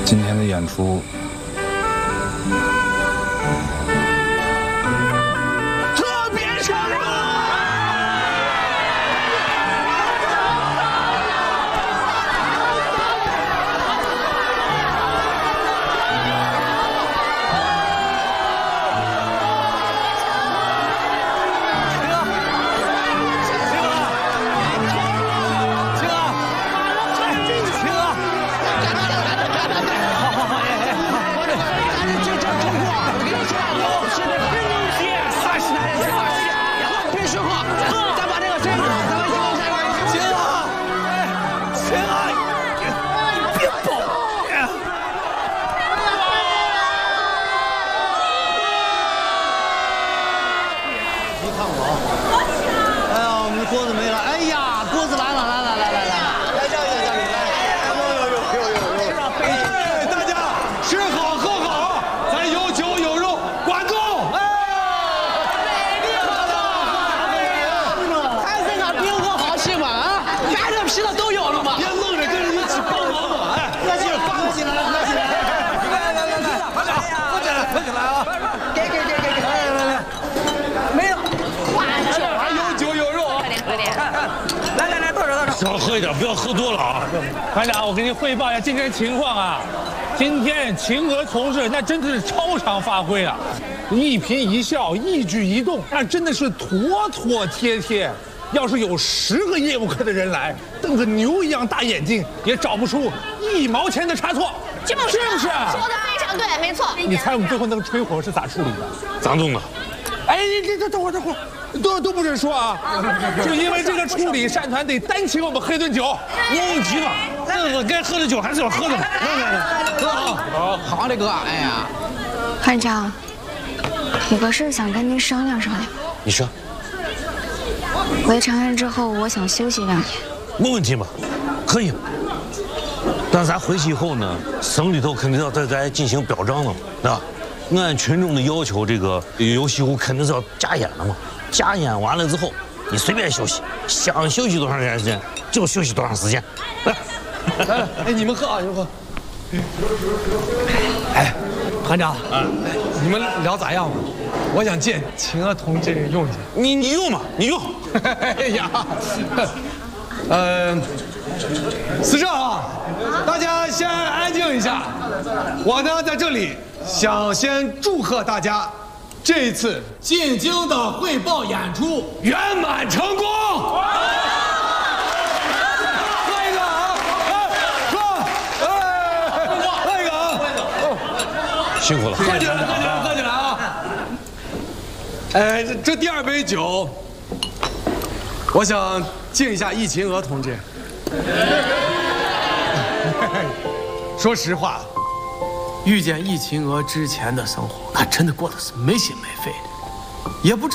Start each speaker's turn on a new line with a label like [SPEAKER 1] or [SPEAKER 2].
[SPEAKER 1] 今天的演出。
[SPEAKER 2] 少喝一点，不要喝多了啊！
[SPEAKER 3] 团长，我给您汇报一下今天情况啊。今天秦娥同志那真的是超常发挥啊，一颦一笑、一举一动，那真的是妥妥帖帖。要是有10个业务科的人来，瞪着牛一样大眼睛，也找不出1毛钱的差错，是不是？
[SPEAKER 4] 说的非常对，没错。
[SPEAKER 3] 你猜我们最后那个吹火是咋处理的？
[SPEAKER 2] 咋弄的？
[SPEAKER 3] 哎，你等会儿，都不准说啊！就因为这个处理，善团得单请我们喝一顿酒，
[SPEAKER 2] 没问题了。这该喝的酒还是要喝的。来，
[SPEAKER 5] 哥，好的哥，哎呀，
[SPEAKER 6] 团长，有个事想跟您商量商量。
[SPEAKER 2] 你说。
[SPEAKER 6] 回长安之后，我想休息2年。
[SPEAKER 2] 没问题嘛，可以。但咱回去以后呢，省里头肯定要对咱进行表彰了，对吧？按群众的要求，这个游戏舞肯定是要加演的嘛。加演完了之后，你随便休息，想休息多长时间就休息多长时间。
[SPEAKER 5] 来，哎，你们喝啊，你们喝。哎，团长，你们聊咋样了？我想借秦娥同志用一下。
[SPEAKER 2] 你用嘛，你用。
[SPEAKER 5] 哎呀，司政啊，大家先安静一下。我呢，在这里想先祝贺大家，这一次进京的汇报演出圆满成功。喝一个啊！喝一个啊！
[SPEAKER 2] 辛苦了，
[SPEAKER 5] 喝起来啊！哎，这第2杯酒，我想敬一下易秦娥同志。说实话，遇见易秦娥之前的生活，那真的过得是没心没肺的，也不知。